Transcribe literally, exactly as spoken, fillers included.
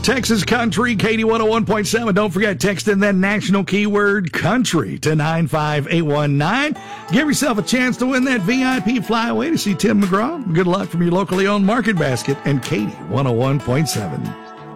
Texas Country, Katie one oh one point seven. Don't forget, text in that national keyword country to nine five eight one nine. Give yourself a chance to win that V I P flyaway to see Tim McGraw. Good luck from your locally owned Market Basket and Katie one oh one point seven.